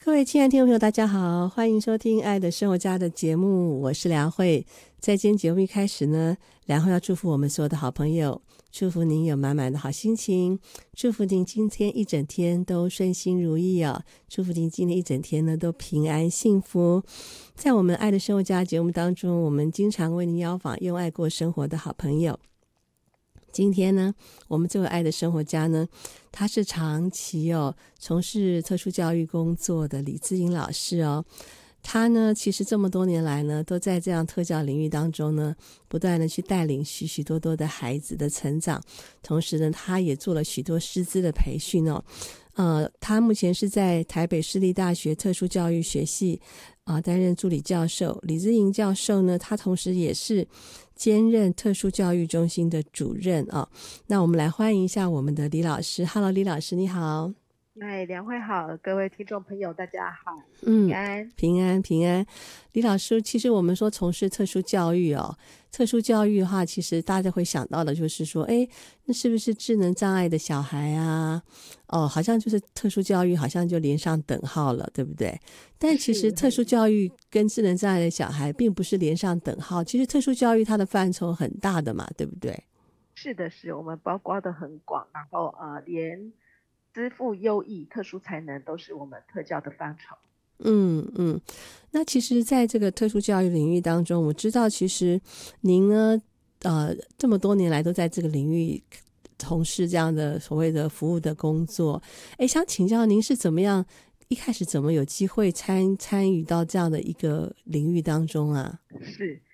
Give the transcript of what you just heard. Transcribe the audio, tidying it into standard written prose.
各位亲爱的听众朋友大家好，欢迎收听爱的生活家的节目，我是梁慧。在今天节目一开始呢，梁慧要祝福我们所有的好朋友，祝福您有满满的好心情，祝福您今天一整天都顺心如意哦，祝福您今天一整天呢都平安幸福。在我们爱的生活家节目当中，我们经常为您邀访用爱过生活的好朋友。今天呢，我们这位爱的生活家呢，他是长期从事特殊教育工作的李姿颖老师哦。他呢，其实这么多年来呢，都在这样特教领域当中呢，不断的去带领许许多多的孩子的成长，同时呢，他也做了许多师资的培训哦。他目前是在台北市立大学特殊教育学系担任助理教授。李姿颖教授呢，他同时也是兼任特殊教育中心的主任啊。那我们来欢迎一下我们的李老师。Hello， 李老师你好。 梁慧好，各位听众朋友大家好，平安。 平安平安。李老师，其实我们说从事特殊教育特殊教育的话，其实大家会想到的就是说，那是不是智能障碍的小孩啊？好像就是特殊教育好像就连上等号了，对不对？但其实特殊教育跟智能障碍的小孩并不是连上等号，其实特殊教育它的范畴很大的嘛，对不对？ 是的，我们包括的很广，然后连资赋优异、特殊才能都是我们特教的范畴。 那其实在这个特殊教育领域当中，我知道其实您呢这么多年来都在这个领域从事这样的所谓的服务的工作。想请教您是怎么样一开始怎么有机会参与到这样的一个领域当中啊？